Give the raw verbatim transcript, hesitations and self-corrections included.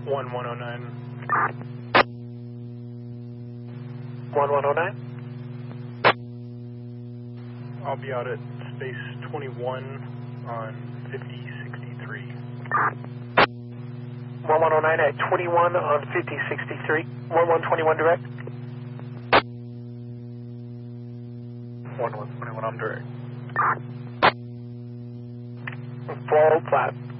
one one oh nine. one one oh nine? I'll be out at space twenty-one on fifty sixty-three. one one oh nine at twenty-one on fifty sixty-three. one one twenty-one direct. one one twenty-one, I'm direct. Full flat.